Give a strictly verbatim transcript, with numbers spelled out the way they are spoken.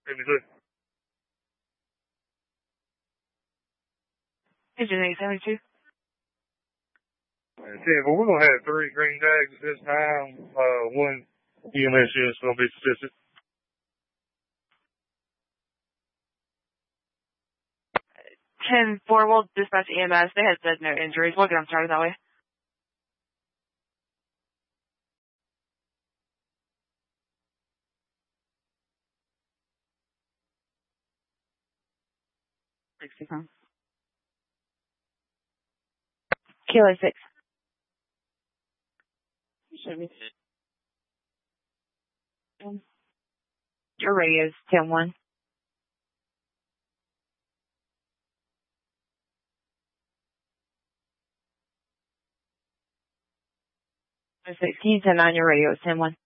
seventy-two. Engine eight seventy-two. ten, but we're going to have three green tags at this time. Uh, one E M S unit is going to be statistic. ten four, we'll dispatch E M S. They had said no injuries. We'll get them started that way. sixty pounds. Kilo six. Show me. Your radio's ten one. sixteen ten nine, your radio is ten one.